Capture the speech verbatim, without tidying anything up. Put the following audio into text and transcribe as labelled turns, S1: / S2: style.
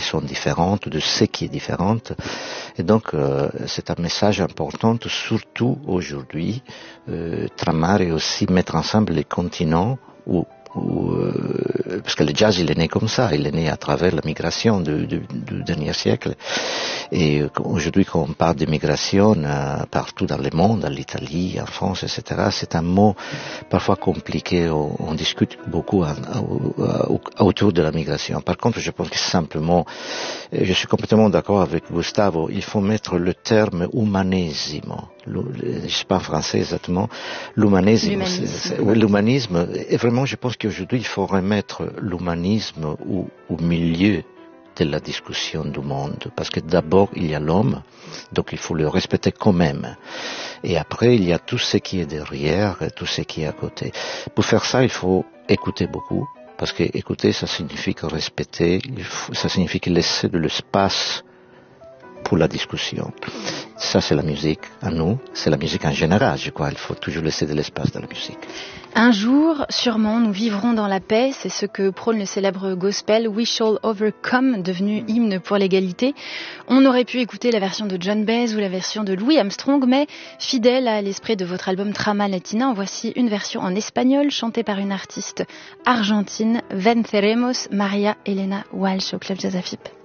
S1: sont différentes, de ce qui est différent. Et donc, euh, c'est un message important, surtout aujourd'hui, euh, tramar et aussi mettre ensemble les continents où Où, euh, parce que le jazz il est né comme ça, il est né à travers la migration du, du, du dernier siècle. Et euh, aujourd'hui quand on parle de migration euh, partout dans le monde, en Italie, en France, et cetera, c'est un mot parfois compliqué, on, on discute beaucoup à, à, à, autour de la migration. Par contre, je pense que simplement, je suis complètement d'accord avec Gustavo, il faut mettre le terme humanesimo. Je ne sais pas en français exactement, l'humanisme.
S2: L'humanisme.
S1: C'est, c'est, l'humanisme. Et vraiment, je pense qu'aujourd'hui, il faut remettre l'humanisme au, au milieu de la discussion du monde. Parce que d'abord, il y a l'homme, donc il faut le respecter quand même. Et après, il y a tout ce qui est derrière, tout ce qui est à côté. Pour faire ça, il faut écouter beaucoup. Parce que écouter, ça signifie que respecter, ça signifie laisser de l'espace pour la discussion. Ça, c'est la musique à nous, c'est la musique en général, je crois. Il faut toujours laisser de l'espace dans la musique.
S2: Un jour, sûrement, nous vivrons dans la paix. C'est ce que prône le célèbre gospel We Shall Overcome, devenu hymne pour l'égalité. On aurait pu écouter la version de John Baez ou la version de Louis Armstrong, mais fidèle à l'esprit de votre album Trama Latina, en voici une version en espagnol chantée par une artiste argentine, Venceremos, Maria Elena Walsh au Club Jazz A F I P.